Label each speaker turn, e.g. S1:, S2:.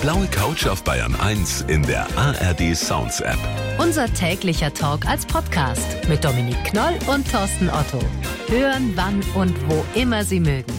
S1: blaue Couch auf Bayern 1 in der ARD Sounds App.
S2: Unser täglicher Talk als Podcast mit Dominik Knoll und Thorsten Otto. Hören, wann und wo immer Sie mögen.